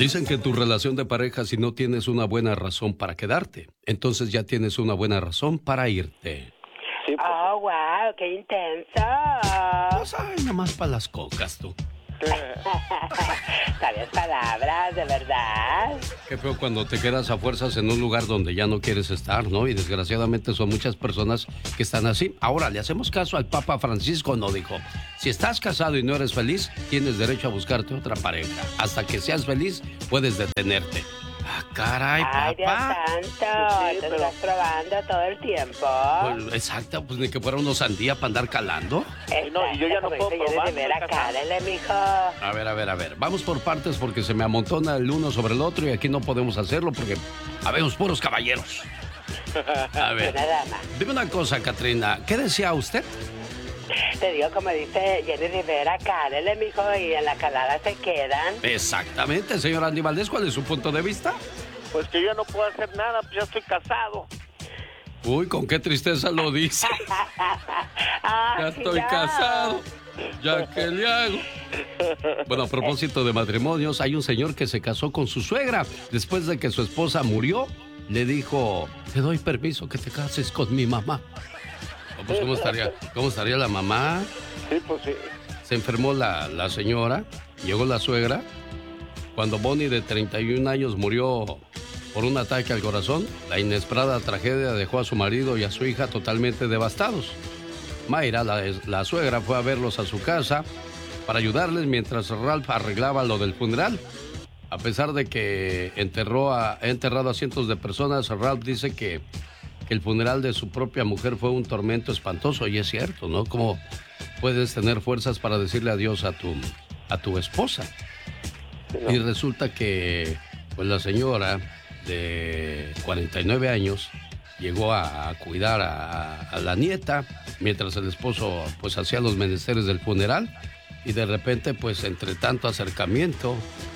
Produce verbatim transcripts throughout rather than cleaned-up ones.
Dicen que en tu relación de pareja, si no tienes una buena razón para quedarte, entonces ya tienes una buena razón para irte. Sí, pues. Oh, wow, qué intenso. Pues ay, nada más para las cocas, tú. Sabias palabras, de verdad. Qué feo cuando te quedas a fuerzas en un lugar donde ya no quieres estar, ¿no? Y desgraciadamente son muchas personas que están así. Ahora, le hacemos caso al Papa Francisco, no dijo. Si estás casado y no eres feliz, tienes derecho a buscarte otra pareja. Hasta que seas feliz, puedes detenerte. Ah, caray, Ay, Dios papá. santo, Sí, te pero- estás probando todo el tiempo. Pues, exacto, pues ni que fuera unos sandía para andar calando. no, y yo ya no puedo probar, De ver estoy acá, casado. dale, mijo. A ver, a ver, a ver. Vamos por partes porque se me amontona el uno sobre el otro y aquí no podemos hacerlo porque habemos puros caballeros. A ver, Una dama. dime una cosa, Catrina. ¿Qué decía usted? Te digo, como dice Jenny Rivera, cálele, mijo, y en la calada se quedan. Exactamente, señor Andy Valdés. ¿Cuál es su punto de vista? Pues que yo ya no puedo hacer nada, pues ya estoy casado. Uy, con qué tristeza lo dice. Ah, Ya sí, estoy ya. casado. ¿Ya qué le hago? Bueno, a propósito de matrimonios, hay un señor que se casó con su suegra. Después de que su esposa murió, le dijo, te doy permiso que te cases con mi mamá. Oh, pues, ¿cómo estaría, cómo estaría la mamá? Sí, pues sí. Se enfermó la, la señora, llegó la suegra. Cuando Bonnie, de treinta y un años, murió por un ataque al corazón, la inesperada tragedia dejó a su marido y a su hija totalmente devastados. Mayra, la, la suegra, fue a verlos a su casa para ayudarles mientras Ralph arreglaba lo del funeral. A pesar de que enterró a, ha enterrado a cientos de personas, Ralph dice que, que el funeral de su propia mujer fue un tormento espantoso, y es cierto, ¿no? ¿Cómo puedes tener fuerzas para decirle adiós a tu, a tu esposa? Y resulta que pues la señora de cuarenta y nueve años llegó a, a cuidar a, a la nieta mientras el esposo pues hacía los menesteres del funeral, y de repente pues entre tanto acercamiento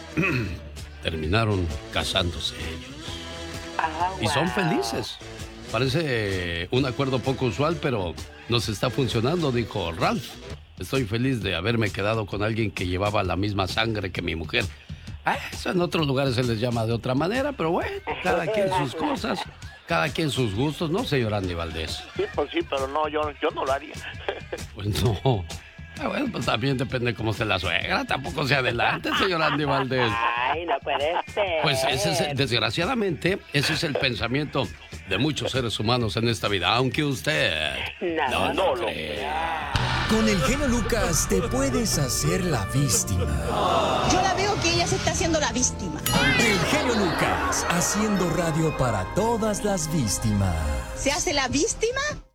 terminaron casándose ellos. Ah, Y son wow. felices. Parece un acuerdo poco usual, pero nos está funcionando, dijo Ralph. Estoy feliz de haberme quedado con alguien que llevaba la misma sangre que mi mujer. Ah, eso en otros lugares se les llama de otra manera, pero bueno, cada quien sus cosas, cada quien sus gustos, ¿no, señor Andy Valdés? Sí, pues sí, pero no, yo, yo no lo haría. Pues no. Ah, bueno, pues también depende cómo esté la suegra, tampoco se adelante, señor Andy Valdés. Ay, no puede ser. Pues ese es, el- desgraciadamente, ese es el pensamiento de muchos seres humanos en esta vida, aunque usted No, no, no lo lo crea. Con el genio Lucas te puedes hacer la víctima. Yo la veo que ella se está haciendo la víctima. El genio Lucas, haciendo radio para todas las víctimas. ¿Se hace la víctima